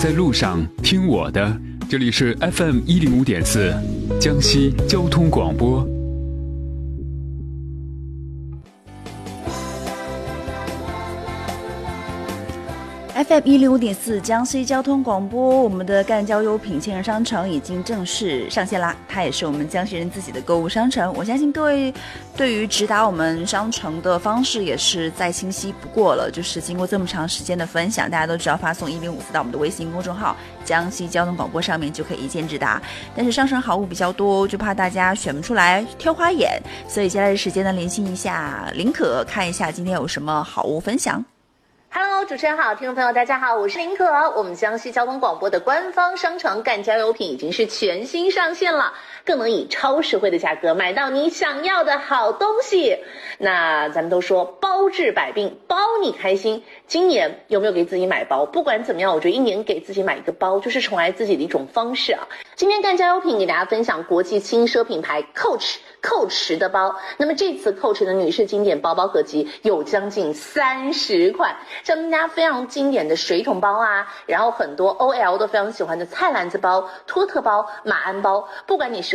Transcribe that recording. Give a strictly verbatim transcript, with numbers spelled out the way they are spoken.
在路上听我的，这里是 F M 一零五点四江西交通广播。 F M 一零五点四江西交通广播，我们的赣交优品千人商城已经正式上线啦！它也是我们江西人自己的购物商城。我相信各位对于直达我们商城的方式也是再清晰不过了。就是经过这么长时间的分享，大家都只要发送一零五四到我们的微信公众号江西交通广播上面就可以一键直达。但是商城好物比较多，就怕大家选不出来挑花眼，所以接下来的时间呢，联系一下林可，看一下今天有什么好物分享。 Hello， 主持人好，听众朋友大家好，我是林可。我们江西交通广播的官方商城赣交优品已经是全新上线了，更能以超实惠的价格买到你想要的好东西。那咱们都说包治百病，包你开心。今年有没有给自己买包？不管怎么样，我觉得一年给自己买一个包，就是宠爱自己的一种方式啊。今天赣交优品给大家分享国际轻奢品牌 Coach。Coach 的包，那么这次 Coach 的女士经典包包合集有将近三十款，像大家非常经典的水桶包啊，然后很多 O L 都非常喜欢的菜篮子包、托特包、马鞍包，不管你是